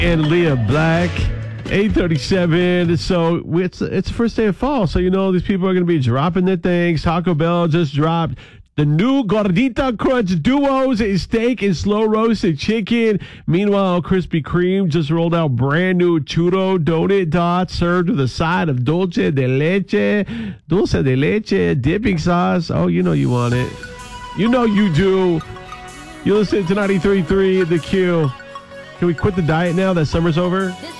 and Leah Black. 8:37. So it's the first day of fall. So, these people are going to be dropping their things. Taco Bell just dropped the new Gordita Crunch Duos, steak and slow roasted chicken. Meanwhile, Krispy Kreme just rolled out brand new churro donut dots served with a side of dulce de leche dipping sauce. Oh, you want it. You do. You listen to 93.3 The Q. Can we quit the diet now that summer's over?